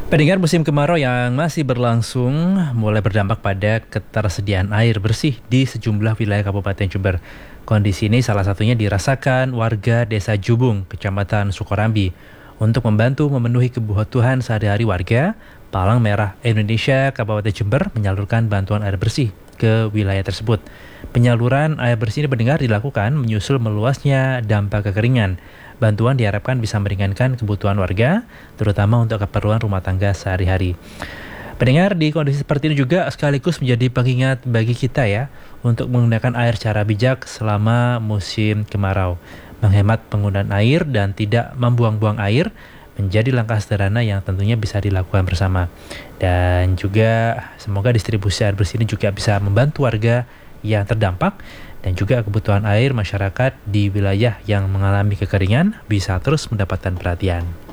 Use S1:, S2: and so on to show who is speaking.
S1: Pendengar, musim kemarau yang masih berlangsung mulai berdampak pada ketersediaan air bersih di sejumlah wilayah Kabupaten Jember. Kondisi ini salah satunya dirasakan warga Desa Jubung, Kecamatan Sukorambi. Untuk membantu memenuhi kebutuhan sehari-hari warga, Palang Merah Indonesia Kabupaten Jember menyalurkan bantuan air bersih ke wilayah tersebut. Penyaluran air bersih ini pendengar dilakukan menyusul meluasnya dampak kekeringan. Bantuan diharapkan bisa meringankan kebutuhan warga, terutama untuk keperluan rumah tangga sehari-hari. Pendengar, di kondisi seperti ini juga sekaligus menjadi pengingat bagi kita ya, untuk menggunakan air secara bijak selama musim kemarau. Menghemat penggunaan air dan tidak membuang-buang air menjadi langkah sederhana yang tentunya bisa dilakukan bersama. Dan juga semoga distribusi air bersih ini juga bisa membantu warga yang terdampak, dan juga kebutuhan air masyarakat di wilayah yang mengalami kekeringan bisa terus mendapatkan perhatian.